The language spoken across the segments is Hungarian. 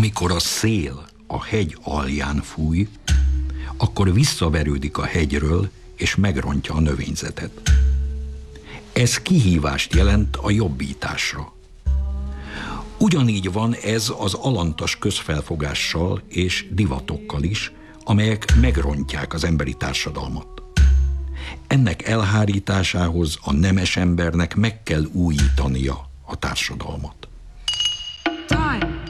Amikor a szél a hegy alján fúj, akkor visszaverődik a hegyről, és megrontja a növényzetet. Ez kihívást jelent a jobbításra. Ugyanígy van ez az alantas közfelfogással és divatokkal is, amelyek megrontják az emberi társadalmat. Ennek elhárításához a nemes embernek meg kell újítania a társadalmat. Time.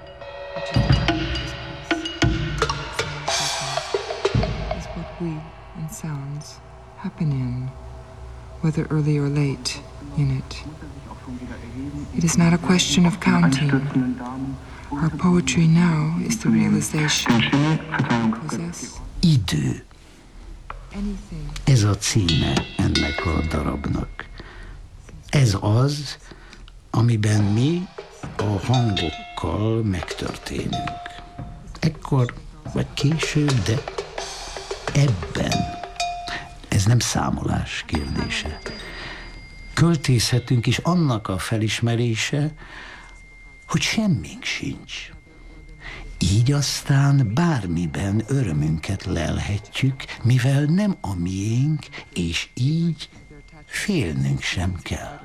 Is what we and sounds happen in, whether early or late in it. It is not a question of counting. Our poetry now is the realization. Possess Idő. anything. Ez a címe ennek a darabnak. Ez az, amiben mi a hangokkal megtörténünk. Ekkor vagy később, de ebben. Ez nem számolás kérdése. Költészhetünk is annak a felismerése, hogy semmink sincs. Így aztán bármiben örömünket lelhetjük, mivel nem a miénk, és így félnünk sem kell.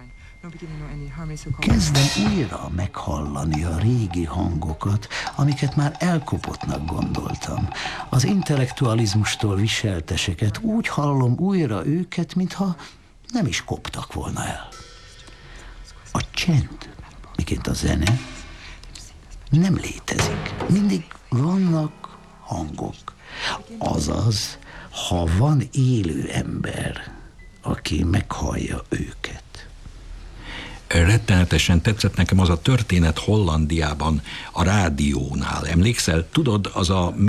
Kezdem újra meghallani a régi hangokat, amiket már elkopottnak gondoltam. Az intellektualizmustól viselteseket úgy hallom újra őket, mintha nem is koptak volna el. A csend, miként a zene, nem létezik. Mindig vannak hangok. Azaz, ha van élő ember, aki meghallja őket. Rettenetesen tetszett nekem az a történet Hollandiában, a rádiónál. Emlékszel? Tudod, az a